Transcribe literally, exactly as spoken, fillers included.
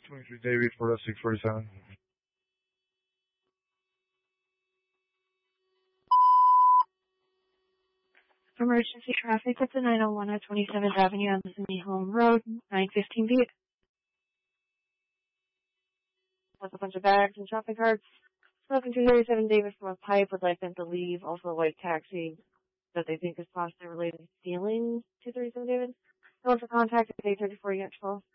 twenty-three David for the six forty-seven. Emergency traffic at the nine oh one at twenty-seventh Avenue on Sydney Home Road, nine fifteen B. Has a bunch of bags and shopping carts. Smoking two thirty-seven David from a pipe would like them to leave. Also a white taxi that they think is possibly related to stealing two thirty-seven David. No one for contact at eight thirty-four unit twelve.